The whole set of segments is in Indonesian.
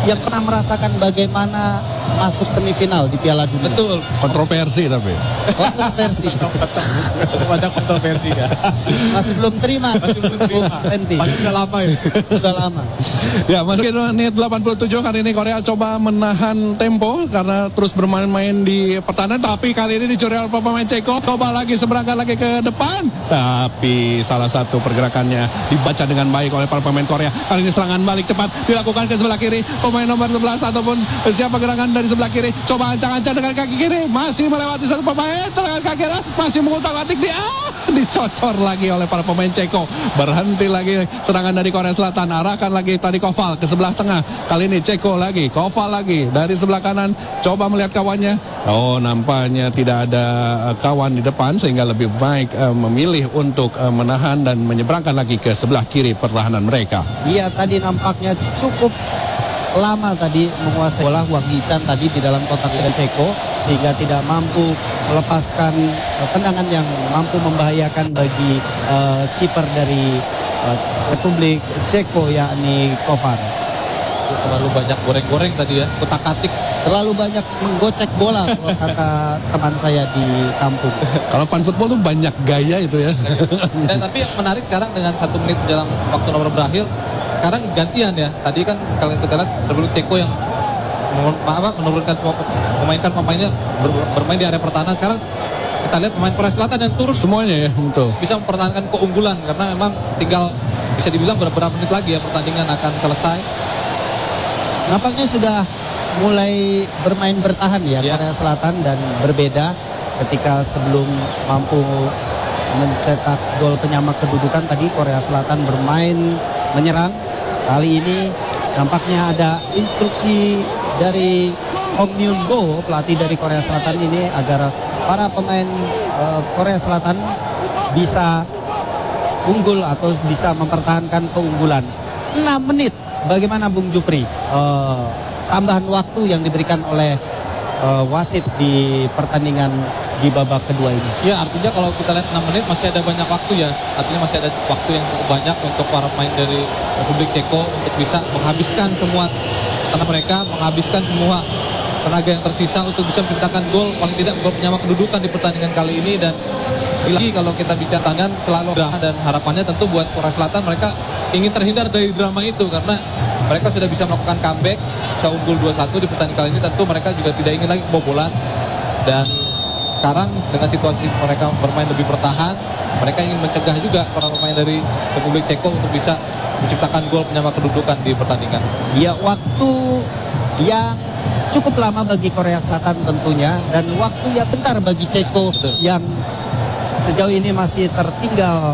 yang pernah merasakan bagaimana masuk semifinal di Piala Dunia. Betul. Kontroversi tapi. Kontroversi. Ada kontroversi ya. Masih belum terima. Senti. Sudah lama ya. Sudah lama. Ya, masih menit 87 kali ini Korea coba menahan tempo karena terus bermain-main di pertahanan, tapi kali ini dicuri oleh pemain Ceko. Coba lagi seberangkat lagi ke depan, tapi salah satu pergerakannya dibaca dengan baik oleh para pemain Korea. Kali ini serangan balik cepat dilakukan ke sebelah kiri pemain nomor 11 ataupun siapa gerangan dari sebelah kiri. Coba ancang-ancang dengan kaki kiri, masih melewati satu pemain dengan kaki kanan, masih mengutak-atik dicocor lagi oleh para pemain Ceko. Berhenti lagi serangan dari Korea Selatan, arahkan lagi tadi Koval ke sebelah tengah. Kali ini Ceko lagi, Koval lagi dari sebelah kanan, coba melihat kawannya. Oh, nampaknya tidak ada kawan di depan sehingga lebih baik memilih untuk menahan dan menyeberangkan lagi ke sebelah kiri pertahanan mereka. Iya, tadi nampaknya cukup lama tadi menguasai bola Wang Hichan tadi di dalam kotak dari Ceko sehingga tidak mampu melepaskan tendangan yang mampu membahayakan bagi kiper dari Republik Ceko yakni Kovar. Terlalu banyak goreng-goreng tadi ya, kotak-katik. Terlalu banyak menggocek bola kalau kata teman saya di kampung. Kalau fan football tuh banyak gaya itu ya. Tapi yang menarik sekarang dengan 1 menit menjelang waktu nomor berakhir, sekarang gantian ya. Tadi kan kalau kita lihat Republik Ceko yang menurunkan semua pemainnya bermain di area pertahanan. Sekarang kita lihat pemain Korea Selatan yang turun Semuanya ya, betul. bisa mempertahankan keunggulan karena memang tinggal bisa dibilang beberapa menit lagi ya pertandingan akan selesai. Nampaknya sudah mulai bermain bertahan ya Korea Selatan, dan berbeda ketika sebelum mampu mencetak gol penyamak kedudukan tadi Korea Selatan bermain menyerang. Kali ini nampaknya ada instruksi dari Hong Myun-go, pelatih dari Korea Selatan ini, agar para pemain Korea Selatan bisa unggul atau bisa mempertahankan keunggulan. 6 menit. Bagaimana Bung Jupri? Tambahan waktu yang diberikan oleh wasit di pertandingan di babak kedua ini. Ya, artinya kalau kita lihat 6 menit masih ada banyak waktu ya. Artinya masih ada waktu yang cukup banyak untuk para pemain dari Republik Ceko untuk bisa menghabiskan semua karena mereka menghabiskan semua tenaga yang tersisa untuk bisa menciptakan gol, paling tidak gol penyamak kedudukan di pertandingan kali ini. Dan lagi kalau kita bicara tangan selalu drama, dan harapannya tentu buat Korea Selatan mereka ingin terhindar dari drama itu karena mereka sudah bisa melakukan comeback, bisa unggul 2-1 di pertandingan kali ini. Tentu mereka juga tidak ingin lagi kebobolan, dan sekarang dengan situasi mereka bermain lebih bertahan, mereka ingin mencegah juga para pemain dari Republik Ceko untuk bisa menciptakan gol penyamak kedudukan di pertandingan. Ya, waktu yang cukup lama bagi Korea Selatan tentunya, dan waktu yang bentar bagi Ceko yang sejauh ini masih tertinggal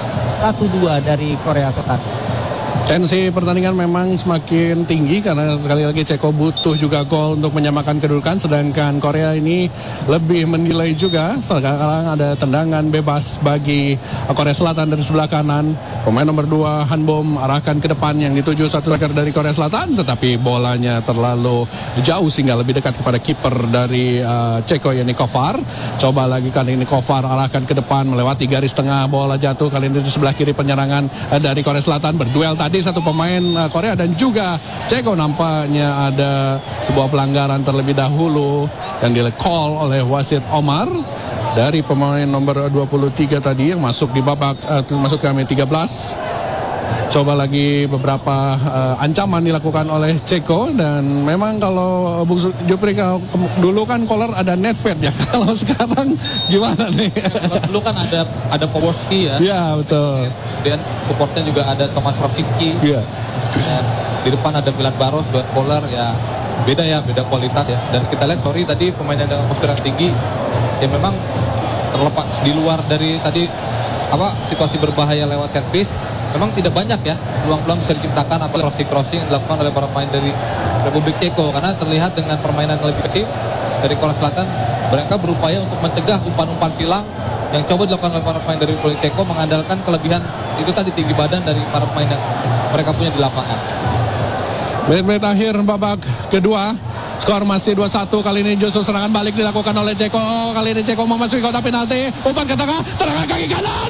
1-2 dari Korea Selatan. Tensi pertandingan memang semakin tinggi karena sekali lagi Ceko butuh juga gol untuk menyamakan kedudukan, sedangkan Korea ini lebih menilai juga. Sekarang ada tendangan bebas bagi Korea Selatan dari sebelah kanan. Pemain nomor 2 Han Bom arahkan ke depan yang dituju satu striker dari Korea Selatan, tetapi bolanya terlalu jauh sehingga lebih dekat kepada kiper dari Ceko yakni Kovar. Coba lagi kali ini Kovar arahkan ke depan melewati garis tengah, bola jatuh kali ini di sebelah kiri penyerangan dari Korea Selatan. Berduel tadi satu pemain Korea dan juga Ceko, nampaknya ada sebuah pelanggaran terlebih dahulu yang di-call oleh wasit Omar dari pemain nomor 23 tadi yang masuk di babak masuk ke menit 13. Coba lagi beberapa ancaman dilakukan oleh Ceko, dan memang kalau Bung Jupri dulu kan Koller ada Nedved ya, kalau sekarang gimana nih? Kalau dulu kan ada Poborski ya. Iya, betul. Kemudian supportnya juga ada Thomas Rosicki. Iya. Dan di depan ada Milan Baros buat Koller ya. Beda kualitas ya. Dan kita lihat Tori tadi pemain yang dengan postur yang tinggi yang memang terlepas di luar dari tadi situasi berbahaya lewat set piece. Memang tidak banyak ya peluang-peluang bisa diciptakan apalagi crossing yang dilakukan oleh para pemain dari Republik Ceko, karena terlihat dengan permainan lebih kecil dari Korea Selatan mereka berupaya untuk mencegah umpan-umpan silang yang coba dilakukan oleh para pemain dari Republik Ceko, mengandalkan kelebihan itu tadi tinggi badan dari para pemain yang mereka punya di lapangan. Menit-menit akhir babak kedua, skor masih 2-1. Kali ini justru serangan balik dilakukan oleh Ceko. Kali ini Ceko memasuki kotak penalti, umpan ke tengah, tendangan kaki kanan.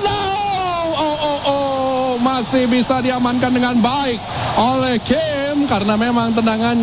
Masih bisa diamankan dengan baik oleh Kim karena memang tendangannya